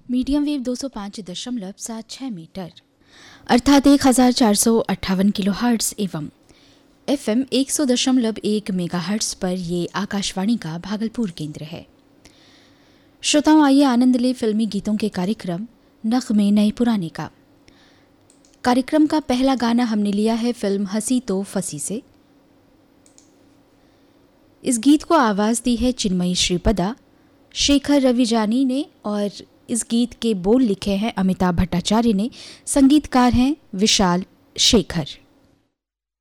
Medium wave 205.76 metre अर्थात 1458 kilohertz एवं FM 100.1 megahertz पर ये आकाशवाणी का भागलपुर केंद्र है। श्रोताओं, आइए आनंद ले फिल्मी गीतों के कार्यक्रम नग़्मे नए पुराने का। कार्यक्रम का पहला गाना हमने लिया है फिल्म हंसी तो फंसी से। इस गीत को आवाज़ दी है चिन्मयी श्रीपदा, शेखर रविजानी ने, और इस गीत के बोल लिखे हैं अमिताभ भट्टाचार्य ने, संगीतकार हैं विशाल शेखर।